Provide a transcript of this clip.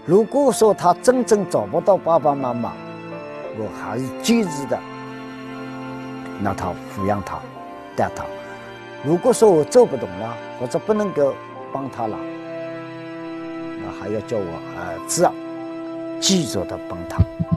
如果说他真正找不到爸爸妈妈，我还是坚持的让他抚养他，带他。如果说我做不动了，或者不能够帮他了，那还要叫我儿子继续的帮他。